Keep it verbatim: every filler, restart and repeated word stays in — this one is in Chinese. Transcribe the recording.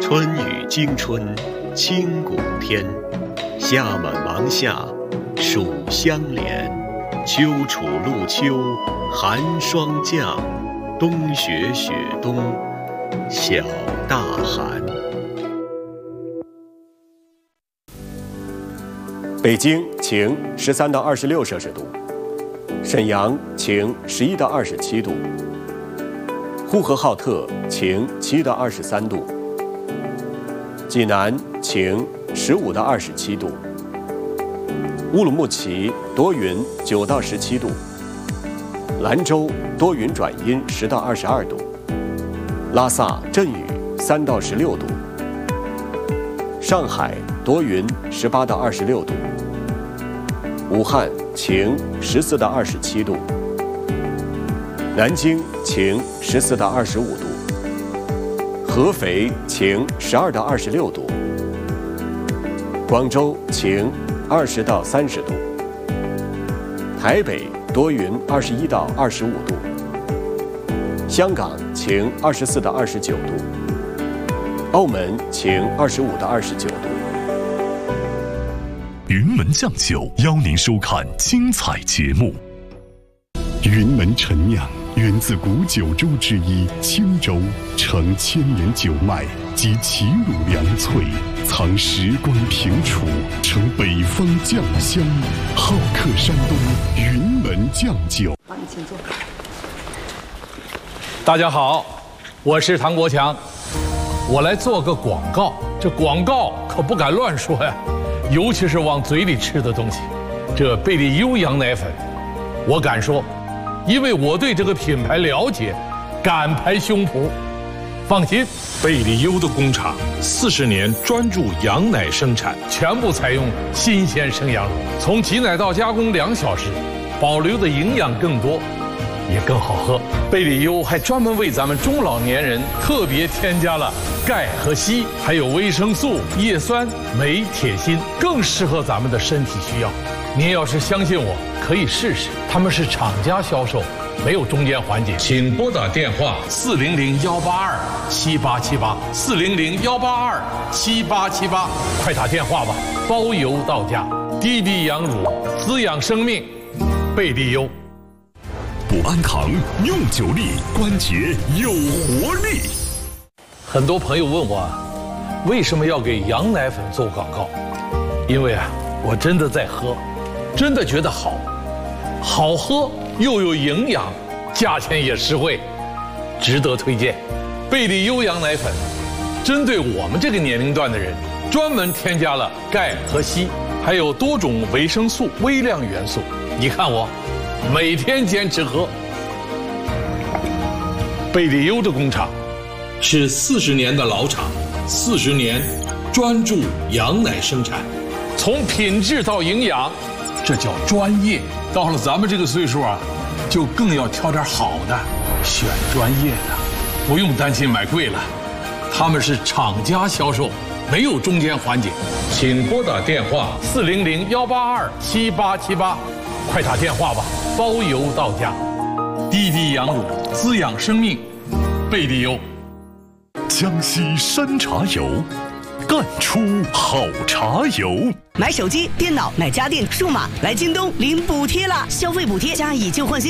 春雨惊春清谷天，夏满芒夏暑相连，秋处露秋寒霜降，冬雪雪冬小大寒。 北京晴，十三到二十六摄氏度；沈阳晴，十一到二十七度；呼和浩特晴，七到二十三度；济南晴，十五到二十七度；乌鲁木齐多云，九到十七度；兰州多云转阴，十到二十二度；拉萨阵雨，三到十六度；上海多云，十八到二十六度；武汉晴，十四到二十七度；南京晴，十四到二十五度；合肥晴，十二到二十六度；广州晴，二十到三十度；台北多云，二十一到二十五度；香港晴，二十四到二十九度；澳门晴，二十五到二十九度。 云门酱酒邀您收看精彩节目。 云门陈酿源自古九州之一青州，承千年酒脉及齐鲁良萃，藏时光平楚，成北方酱香，好客山东云门酱酒。 好，你请坐。 大家好，我是唐国强，我来做个广告，这广告可不敢乱说呀。尤其是往嘴里吃的东西，这贝利优羊奶粉，我敢说，因为我对这个品牌了解，敢拍胸脯。放心， 贝利优的工厂四十年专注羊奶生产， 全部采用新鲜生羊乳，从挤奶到加工两小时，保留的营养更多，也更好喝。贝利优还专门为咱们中老年人特别添加了钙和硒，还有维生素、叶酸、镁、铁、锌，更适合咱们的身体需要。您要是相信我，可以试试。他们是厂家销售，没有中间环节。请拨打电话四零零幺八二七八七八四零零幺八二七八七八，快打电话吧，包邮到家。滴滴羊乳滋养生命，贝利优。 补安堂用久力，关节有活力。 很多朋友问我，为什么要给羊奶粉做广告？因为啊，我真的在喝，真的觉得好，好喝又有营养，价钱也实惠，值得推荐。贝利优羊奶粉，针对我们这个年龄段的人，专门添加了钙和硒，还有多种维生素、微量元素。你看我，每天坚持喝。贝利优的工厂是四十年的老厂，四十年专注羊奶生产，从品质到营养，这叫专业。到了咱们这个岁数啊，就更要挑点好的，选专业的，不用担心买贵了。他们是厂家销售，没有中间环节。请拨打电话四零零幺八二七八七八，快打电话吧，包邮到家。滴滴羊乳滋养生命，贝利优。 江西山茶油，干出好茶油。 买手机、电脑、买家电、数码，来京东领补贴啦！消费补贴加以旧换新。